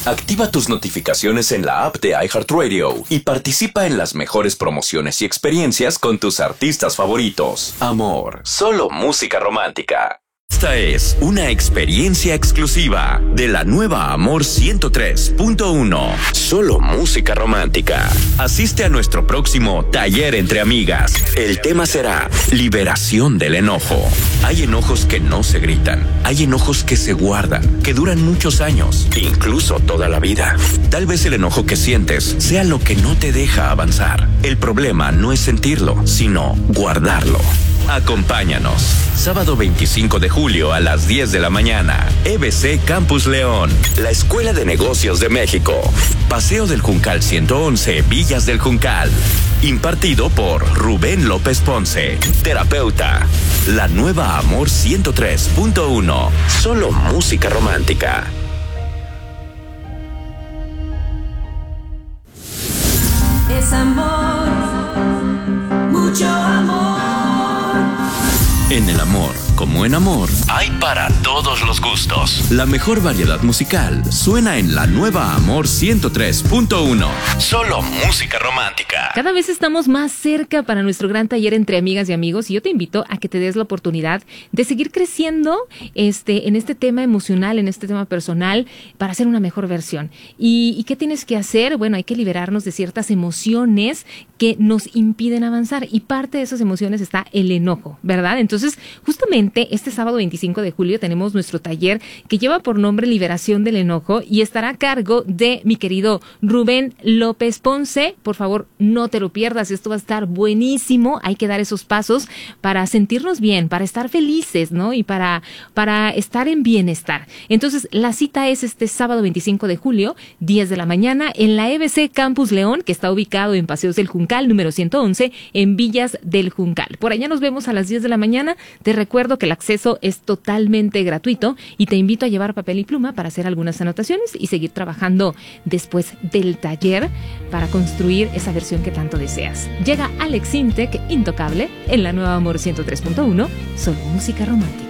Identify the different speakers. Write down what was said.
Speaker 1: Activa tus notificaciones en la app de iHeartRadio y participa en las mejores promociones y experiencias con tus artistas favoritos. Amor, solo música romántica. Esta es una experiencia exclusiva de la nueva Amor 103.1. Solo música romántica. Asiste a nuestro próximo taller entre amigas. El tema será liberación del enojo. Hay enojos que no se gritan. Hay enojos que se guardan, que duran muchos años, incluso toda la vida. Tal vez el enojo que sientes sea lo que no te deja avanzar. El problema no es sentirlo, sino guardarlo. Acompáñanos. Sábado 25 de julio a las 10 de la mañana. EBC Campus León. La Escuela de Negocios de México. Paseo del Juncal 111, Villas del Juncal. Impartido por Rubén López Ponce, terapeuta. La nueva Amor 103.1. Solo música romántica.
Speaker 2: Es amor, mucho amor.
Speaker 1: En el amor, como en amor, hay para todos los gustos. La mejor variedad musical suena en la nueva Amor 103.1. Solo música romántica.
Speaker 3: Cada vez estamos más cerca para nuestro gran taller entre amigas y amigos y yo te invito a que te des la oportunidad de seguir creciendo en este tema emocional, en este tema personal, para hacer una mejor versión. ¿Y qué tienes que hacer? Bueno, hay que liberarnos de ciertas emociones que nos impiden avanzar y parte de esas emociones está el enojo, ¿verdad? Entonces, justamente este sábado 25 de julio tenemos nuestro taller que lleva por nombre Liberación del Enojo y estará a cargo de mi querido Rubén López Ponce. Por favor, no te lo pierdas, esto va a estar buenísimo. Hay que dar esos pasos para sentirnos bien, para estar felices, ¿no? Y para estar en bienestar. Entonces, la cita es este sábado 25 de julio, 10 de la mañana, en la EBC Campus León, que está ubicado en Paseos del Juncal, número 111, en Villas del Juncal. Por allá nos vemos a las 10 de la mañana. Te recuerdo que el acceso es totalmente gratuito y te invito a llevar papel y pluma para hacer algunas anotaciones y seguir trabajando después del taller para construir esa versión que tanto deseas. Llega Alex Intec, Intocable, en la nueva Amor 103.1, solo música romántica.